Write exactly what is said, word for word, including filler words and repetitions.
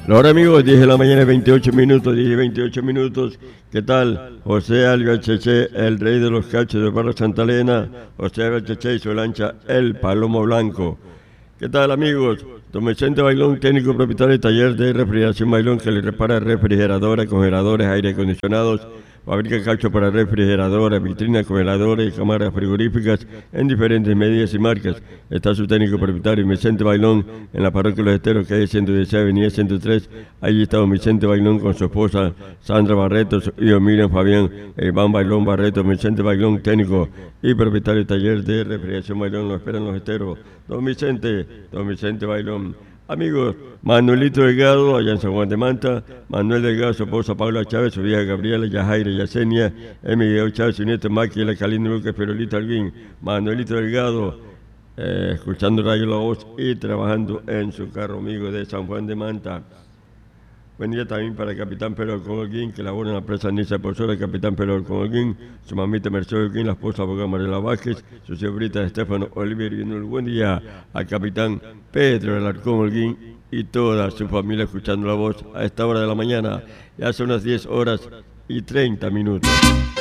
Ahora amigos, diez de la mañana, veintiocho minutos, diez y veintiocho minutos. ¿Qué tal? José Alga Cheche, el rey de los cachos del barrio Santa Elena. José Alga Cheche y su lancha, el Palomo Blanco. ¿Qué tal amigos? Don Vicente Bailón, técnico propietario del taller de refrigeración Bailón, que le repara refrigeradores, congeladores, aire acondicionados, fabrica caucho para refrigeradoras, vitrinas, congeladores, cámaras frigoríficas en diferentes medidas y marcas. Está su técnico propietario Vicente Bailón en la parroquia Los Esteros, calle ciento dieciséis, avenida ciento tres. Allí está don Vicente Bailón con su esposa Sandra Barreto, su hijo Miriam Fabián, e Iván Bailón Barreto. Vicente Bailón, técnico y propietario del taller de refrigeración Bailón, lo esperan Los Esteros. Don Vicente, don Vicente Bailón. Amigos, Manuelito Delgado, allá en San Juan de Manta, Manuel Delgado, su esposa Paula Chávez, su hija Gabriela, Yajaira, Yasenia, Emilio Chávez, su nieto Maki, la Calina Lucas, Perolita Alguín, Manuelito Delgado, eh, escuchando Radio La Voz y trabajando en su carro, amigo de San Juan de Manta. Buen día también para el capitán Pedro Holguín, que labora en la empresa Nisa Posora, el capitán Pedro Holguín, su mamita Mercedes Holguín, la esposa abogada Mariela Vázquez, su señorita Estefano Olivier y un buen día al capitán Pedro Alarcón Holguín y toda su familia escuchando la voz a esta hora de la mañana, ya son las diez horas y treinta minutos.